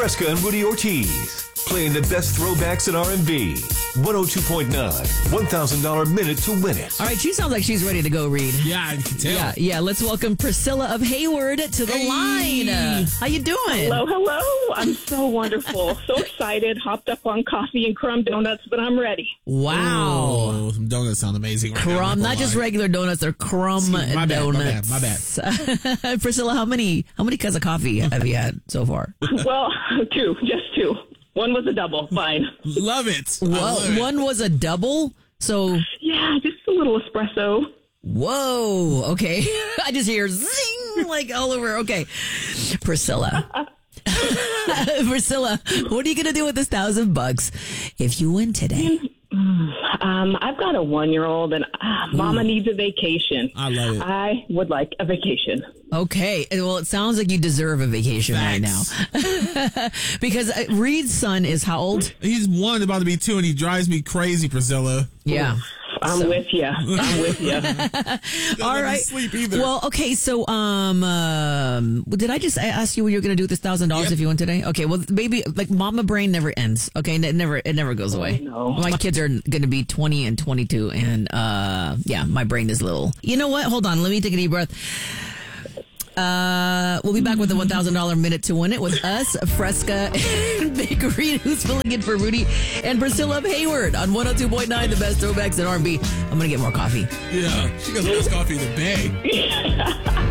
Fresca and Rudy Ortiz, playing the best throwbacks in R&B. 102.9, $1,000 minute to win it. All right, she sounds like she's ready to go, Reed. Yeah, I can tell. Yeah. Let's welcome Priscilla of Hayward to the line. How you doing? Hello. I'm so wonderful. So excited. Hopped up on coffee and crumb donuts, but I'm ready. Wow. Oh, some donuts sound amazing right now. Crumb, not just regular donuts, they're crumb donuts. My bad. Priscilla, how many cups of coffee have you had so far? Well, just two. One was a double. Fine. Love it. Well, one was a double, so... Yeah, just a little espresso. Whoa, okay. I just hear zing, like all over. Okay. Priscilla. Priscilla, what are you going to do with this $1,000 if you win today? I've got a 1-year-old and Mama needs a vacation. I love it. I would like a vacation. Okay. Well, it sounds like you deserve a vacation right now. Because Reed's son is how old? He's 1, about to be 2, and he drives me crazy, Priscilla. Yeah. I'm with you. All right. Sleep either. Well, okay. So, did I just ask you what you're going to do with this $1,000 if you win today? Okay. Well, baby, like mama brain never ends. Okay. It never goes away. No. My kids are going to be 20 and 22. And, yeah, my brain is little. You know what? Hold on. Let me take a deep breath. We'll be back with the $1,000 minute to win it with us, Fresca and Bakery, who's filling in for Rudy, and Priscilla of Hayward on 102.9, the best throwbacks in R&B. I'm going to get more coffee. Yeah, she got the best coffee in the bay.